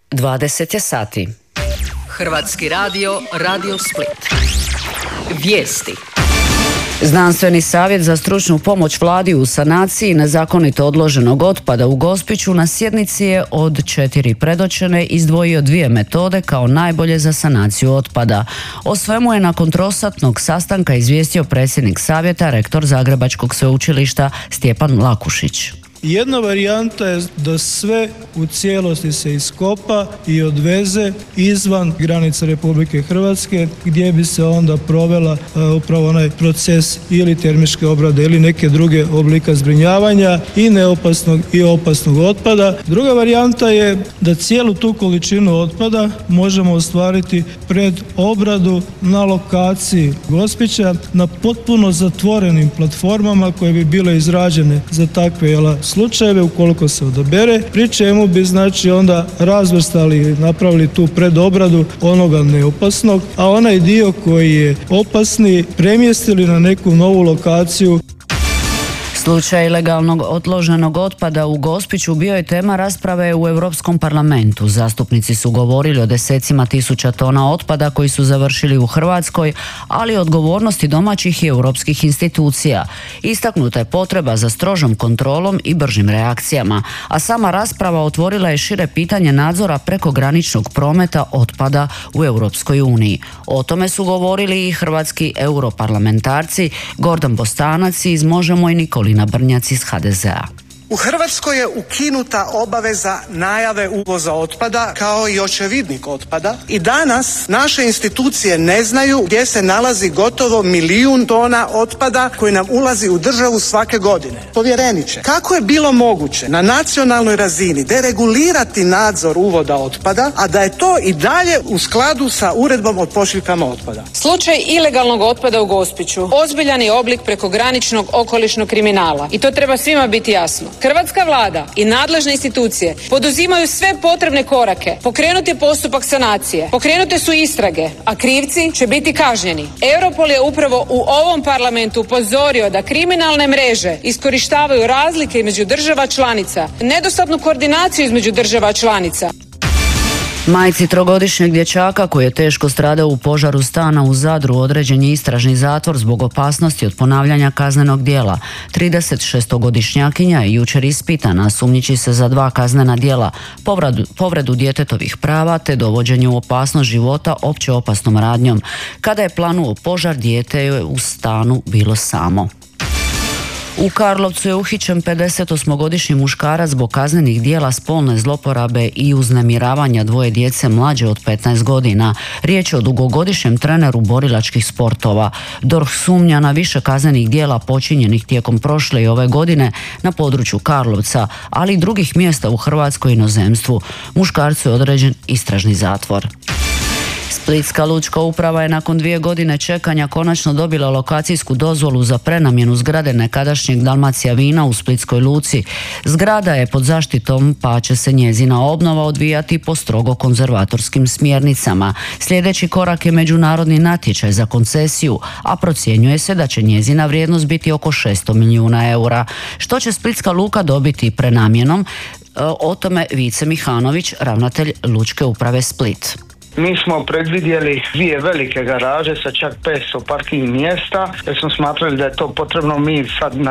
20 je sati. Hrvatski radio, Radio Split. Vijesti. Znanstveni savjet za stručnu pomoć vladi u sanaciji nezakonito odloženog otpada u Gospiću na sjednici je od 4 predočene izdvojio 2 metode kao najbolje za sanaciju otpada. O svemu je nakon trosatnog sastanka izvijestio predsjednik savjeta, rektor Zagrebačkog sveučilišta Stjepan Lakušić. Jedna varijanta je da sve u cijelosti se iskopa i odveze izvan granica Republike Hrvatske, gdje bi se onda provela upravo onaj proces ili termičke obrade ili neke druge oblika zbrinjavanja i neopasnog i opasnog otpada. Druga varijanta je da cijelu tu količinu otpada možemo ostvariti pred obradu na lokaciji Gospića na potpuno zatvorenim platformama koje bi bile izrađene za takve slučajeve ukoliko se odabere, pri čemu bi onda razvrstali i napravili tu predobradu onoga neopasnog, a onaj dio koji je opasni premjestili na neku novu lokaciju. Slučaj ilegalnog odloženog otpada u Gospiću bio je tema rasprave u Europskom parlamentu. Zastupnici su govorili o desecima tisuća tona otpada koji su završili u Hrvatskoj, ali i odgovornosti domaćih i europskih institucija. Istaknuta je potreba za strožom kontrolom i bržim reakcijama, a sama rasprava otvorila je šire pitanje nadzora prekograničnog prometa otpada u Europskoj uniji. O tome su govorili i hrvatski europarlamentarci Gordan Bostanac iz Možemo i Nikolina Brnjac iz HDZ-a. U Hrvatskoj je ukinuta obaveza najave uvoza otpada kao i očevidnik otpada i danas naše institucije ne znaju gdje se nalazi gotovo 1 milijun tona otpada koji nam ulazi u državu svake godine. Povjereniče, kako je bilo moguće na nacionalnoj razini deregulirati nadzor uvoda otpada, a da je to i dalje u skladu sa uredbom o pošiljkama otpada? Slučaj ilegalnog otpada u Gospiću ozbiljan je oblik prekograničnog okolišnog kriminala i to treba svima biti jasno. Hrvatska vlada i nadležne institucije poduzimaju sve potrebne korake. Pokrenut je postupak sanacije, pokrenute su istrage, a krivci će biti kažnjeni. Europol je upravo u ovom parlamentu upozorio da kriminalne mreže iskorištavaju razlike između država članica, nedostatnu koordinaciju između država članica. Majci trogodišnjeg dječaka koji je teško stradao u požaru stana u Zadru određen je istražni zatvor zbog opasnosti od ponavljanja kaznenog djela. 36-godišnjakinja je jučer ispitana, sumnjiči se za 2 kaznena djela, povredu djetetovih prava te dovođenje u opasnost života opće opasnom radnjom. Kada je planuo požar, dijete je u stanu bilo samo. U Karlovcu je uhićen 58-godišnji muškarac zbog kaznenih djela spolne zloporabe i uznemiravanja 2 djece mlađe od 15 godina. Riječ je o dugogodišnjem treneru borilačkih sportova. DORH sumnja na više kaznenih djela počinjenih tijekom prošle i ove godine na području Karlovca, ali i drugih mjesta u Hrvatskoj i inozemstvu. Muškarcu je određen istražni zatvor. Splitska lučka uprava je nakon 2 godine čekanja konačno dobila lokacijsku dozvolu za prenamjenu zgrade nekadašnjeg Dalmacija vina u Splitskoj luci. Zgrada je pod zaštitom pa će se njezina obnova odvijati po strogo konzervatorskim smjernicama. Sljedeći korak je međunarodni natječaj za koncesiju, a procjenjuje se da će njezina vrijednost biti oko 600 milijuna eura. Što će Splitska luka dobiti prenamjenom? O tome Vice Mihanović, ravnatelj Lučke uprave Split. Mi smo predvidjeli 2 velike garaže sa čak 500 parking mjesta jer smo smatrali da je to potrebno. Mi sad